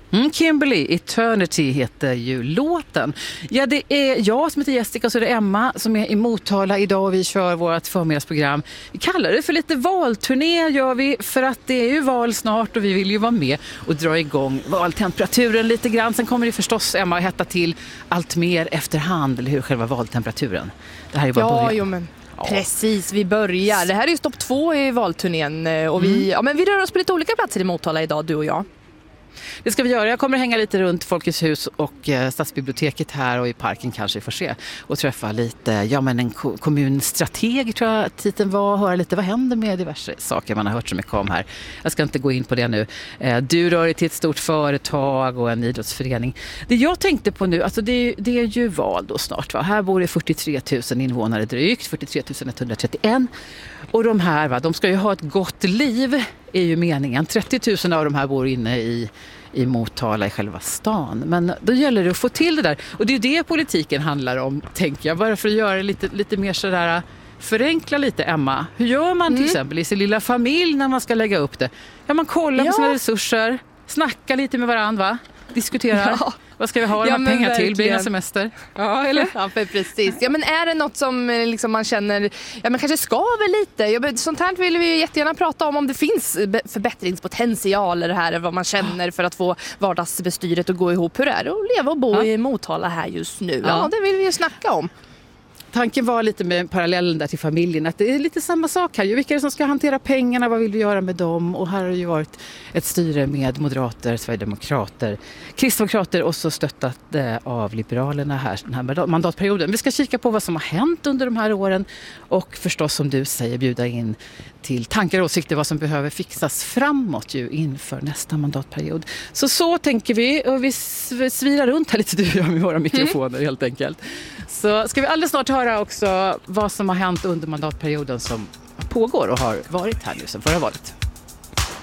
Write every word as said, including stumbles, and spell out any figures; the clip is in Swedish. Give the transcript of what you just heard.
Mm, Kimberly, Eternity heter ju låten. Ja, det är jag som heter Jessica och så är det Emma som är i Motala idag och vi kör vårt förmiddagsprogram. Vi kallar det för lite valturné gör vi för att det är ju val snart och vi vill ju vara med och dra igång valtemperaturen lite grann. Sen kommer det förstås, Emma, att hetta till allt mer efterhand, eller hur, själva valtemperaturen. Det här är bara ja, början. jo men... Precis, vi börjar. Det här är ju stopp två i valturnén och vi, mm. ja, men vi rör oss på lite olika platser i Motala idag, du och jag. Det ska vi göra. Jag kommer hänga lite runt Folkets hus och eh, stadsbiblioteket här och i parken kanske vi får se. Och träffa lite, ja men en ko- kommunstrateg tror jag titeln var. Höra lite vad händer med diverse saker man har hört så mycket om här. Jag ska inte gå in på det nu. Eh, du rör dig till ett stort företag och en idrottsförening. Det jag tänkte på nu, alltså det är, det är ju val då snart va. Här bor det fyrtiotre tusen invånare drygt, fyrtiotre tusen etthundratrettioett. Och de här va, de ska ju ha ett gott liv är ju meningen. trettio tusen av de här bor inne i, i Motala i själva stan. Men då gäller det att få till det där. Och det är ju det politiken handlar om, tänker jag. Bara för att göra det lite, lite mer sådär, förenkla lite, Emma. Hur gör man till mm. exempel i sin lilla familj när man ska lägga upp det? Ja, man kollar ja. på sina resurser, snackar lite med varandra, va? Diskuterar. Ja. Vad ska vi ha de ja, här pengar verkligen. till? Blir det en semester? Ja, eller? Ja, för precis. Ja, men är det något som liksom man känner, ja men kanske skaver lite? Ja, sånt här vill vi ju jättegärna prata om, om det finns förbättringspotentialer här, vad man känner för att få vardagsbestyret att gå ihop. Hur är det att leva och bo ja. i Motala här just nu? Ja. ja, det vill vi ju snacka om. Tanken var lite med parallellen där till familjen, att det är lite samma sak här. Vilka är det som ska hantera pengarna? Vad vill vi göra med dem? Och här har det ju varit ett styre med moderater, sverigedemokrater, kristdemokrater och så stöttat eh, av liberalerna här den här mandatperioden. Vi ska kika på vad som har hänt under de här åren och förstås, som du säger, bjuda in till tankar och åsikter vad som behöver fixas framåt ju inför nästa mandatperiod. Så så tänker vi och vi svirar runt här lite du och jag med våra mikrofoner mm. helt enkelt. Så ska vi alldeles snart höra också vad som har hänt under mandatperioden som pågår och har varit här nu sedan förra valet.